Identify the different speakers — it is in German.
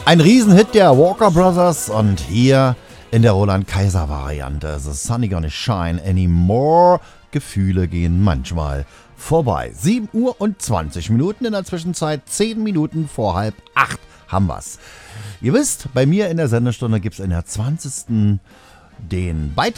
Speaker 1: Ein Riesenhit der Walker Brothers und hier in der Roland Kaiser Variante. The Sunny Gonna Shine Anymore. Gefühle gehen manchmal vorbei. 7 Uhr und 20 Minuten, in der Zwischenzeit 10 Minuten vor 7:30 haben wir's. Ihr wisst, bei mir in der Sendestunde gibt es in der 20. den Beitrag